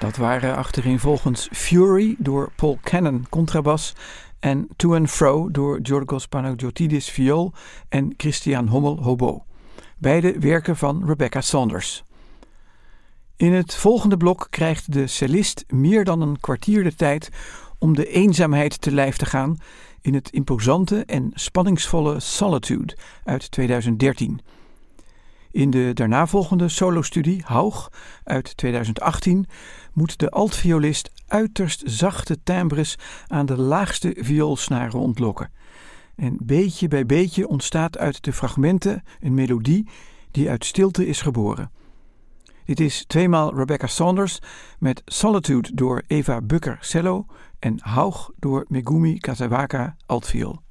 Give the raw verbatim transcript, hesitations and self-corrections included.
Dat waren achtereenvolgens Fury door Paul Cannon contrabas en To and Fro door Giorgos Panagiotidis viool en Christian Hommel hobo. Beide werken van Rebecca Saunders. In het volgende blok krijgt de cellist meer dan een kwartier de tijd om de eenzaamheid te lijf te gaan in het imposante en spanningsvolle Solitude uit tweeduizend dertien. In de daarnavolgende solostudie Haug uit tweeduizend achttien moet de altviolist uiterst zachte timbres aan de laagste vioolsnaren ontlokken. En beetje bij beetje ontstaat uit de fragmenten een melodie die uit stilte is geboren. Dit is tweemaal Rebecca Saunders met Solitude door Eva Bucker cello en Haug door Megumi Kasawaka altviool.